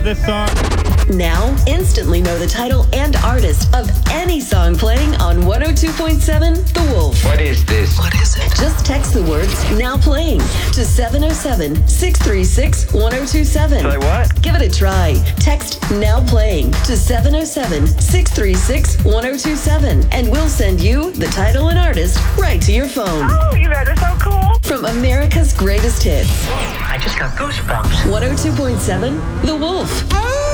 love this song. Now, instantly know the title and artist of any song playing on 102.7 The Wolf. What is this? What is it? Just text the words "now playing" to 707-636-1027. Say what? Give it a try. Text "now playing" to 707-636-1027 and we'll send you the title and artist right to your phone. Oh, you guys are so cool. From America's greatest hits. I just got goosebumps. 102.7 The Wolf.